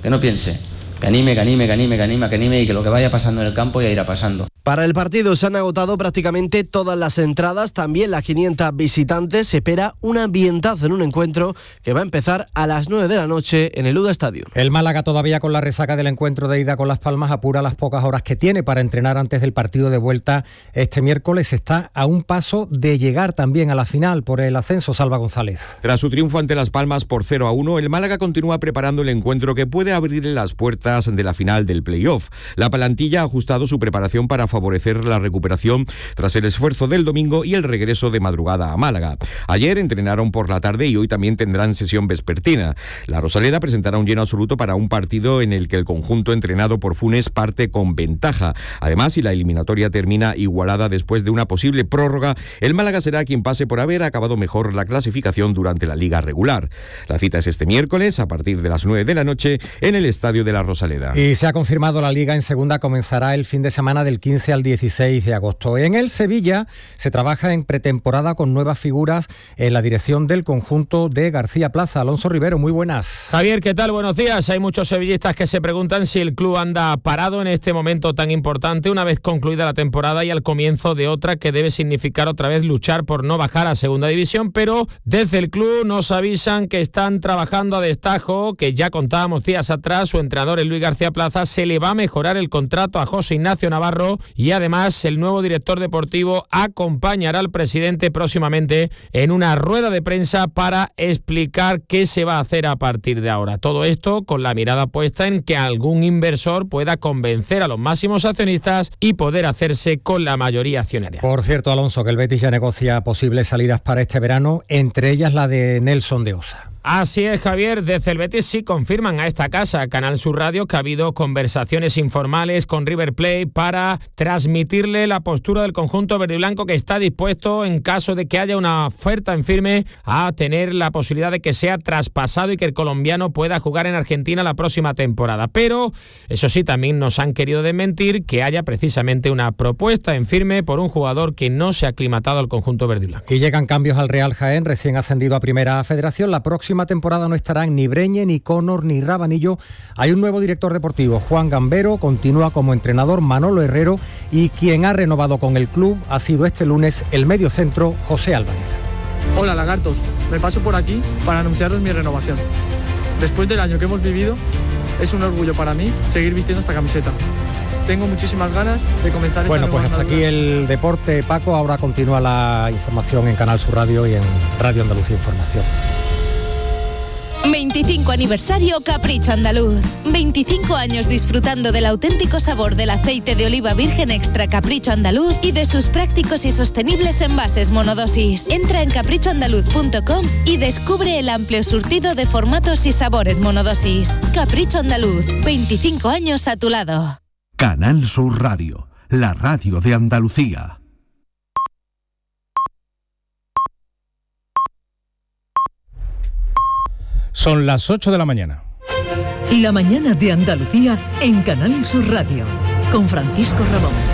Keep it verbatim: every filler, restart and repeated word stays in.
que no piense, que anime, que anime, que anime, que anime, que anime y que lo que vaya pasando en el campo ya irá pasando. Para el partido se han agotado prácticamente todas las entradas, también las quinientas visitantes. Se espera un ambientazo en un encuentro que va a empezar a las nueve de la noche en el U D A Stadium. El Málaga, todavía con la resaca del encuentro de ida con Las Palmas, apura las pocas horas que tiene para entrenar antes del partido de vuelta este miércoles. Está a un paso de llegar también a la final por el ascenso. Salva González. Tras su triunfo ante Las Palmas por cero a uno, el Málaga continúa preparando el encuentro que puede abrirle las puertas de la final del play-off. La plantilla ha ajustado su preparación para favorecer la recuperación tras el esfuerzo del domingo y el regreso de madrugada a Málaga. Ayer entrenaron por la tarde y hoy también tendrán sesión vespertina. La Rosaleda presentará un lleno absoluto para un partido en el que el conjunto entrenado por Funes parte con ventaja. Además, si la eliminatoria termina igualada después de una posible prórroga, el Málaga será quien pase por haber acabado mejor la clasificación durante la liga regular. La cita es este miércoles a partir de las nueve de la noche en el Estadio de la Rosaleda. Y se ha confirmado la liga en segunda, comenzará el fin de semana del quince al dieciséis de agosto. En el Sevilla se trabaja en pretemporada con nuevas figuras en la dirección del conjunto de García Plaza. Alonso Rivero, muy buenas. Javier, ¿qué tal? Buenos días. Hay muchos sevillistas que se preguntan si el club anda parado en este momento tan importante, una vez concluida la temporada y al comienzo de otra que debe significar otra vez luchar por no bajar a segunda división, pero desde el club nos avisan que están trabajando a destajo, que ya contábamos días atrás, su entrenador, el Luis García Plaza, se le va a mejorar el contrato a José Ignacio Navarro y además el nuevo director deportivo acompañará al presidente próximamente en una rueda de prensa para explicar qué se va a hacer a partir de ahora. Todo esto con la mirada puesta en que algún inversor pueda convencer a los máximos accionistas y poder hacerse con la mayoría accionaria. Por cierto, Alonso, que el Betis ya negocia posibles salidas para este verano, entre ellas la de Nelson de Osa. Así es, Javier. Desde el Betis sí confirman a esta casa, Canal Sur Radio, que ha habido conversaciones informales con River Plate para transmitirle la postura del conjunto verde y blanco, que está dispuesto, en caso de que haya una oferta en firme, a tener la posibilidad de que sea traspasado y que el colombiano pueda jugar en Argentina la próxima temporada. Pero, eso sí, también nos han querido desmentir que haya precisamente una propuesta en firme por un jugador que no se ha aclimatado al conjunto verde y blanco. Y llegan cambios al Real Jaén, recién ascendido a Primera Federación. La próxima temporada no estarán ni Breñe, ni Connor, ni Rabanillo. Hay un nuevo director deportivo, Juan Gambero, continúa como entrenador Manolo Herrero y quien ha renovado con el club ha sido este lunes el mediocentro José Álvarez. Hola lagartos, me paso por aquí para anunciaros mi renovación. Después del año que hemos vivido, es un orgullo para mí seguir vistiendo esta camiseta. Tengo muchísimas ganas de comenzar esta Bueno, pues hasta andadura. aquí el deporte, Paco. Ahora continúa la información en Canal Sur Radio y en Radio Andalucía Información. veinticinco aniversario Capricho Andaluz. veinticinco años disfrutando del auténtico sabor del aceite de oliva virgen extra Capricho Andaluz y de sus prácticos y sostenibles envases monodosis. Entra en capricho andaluz punto com y descubre el amplio surtido de formatos y sabores monodosis. Capricho Andaluz, veinticinco años a tu lado. Canal Sur Radio, la radio de Andalucía. Son las ocho de la mañana. La mañana de Andalucía en Canal Sur Radio, con Francisco Ramón.